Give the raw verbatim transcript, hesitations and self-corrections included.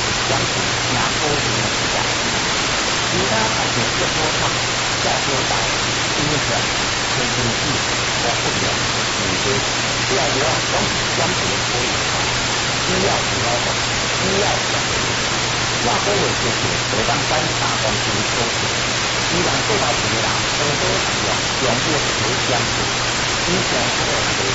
将其拿多赢的比赛。其他海选更多场下周打第一场天津市和后援女队，第二个将将其所有场需要提高的需要奖励。那波尾就是得当三大黄金收获。伊朗最高级别的欧洲强调永不投降。以前所有的